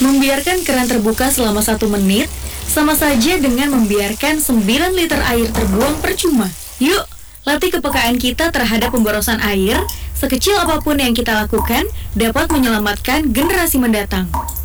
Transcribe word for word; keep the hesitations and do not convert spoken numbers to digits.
Membiarkan keran terbuka selama satu menit sama saja dengan membiarkan sembilan liter air terbuang percuma. Yuk, latih kepekaan kita terhadap pemborosan air. Sekecil apapun yang kita lakukan dapat menyelamatkan generasi mendatang.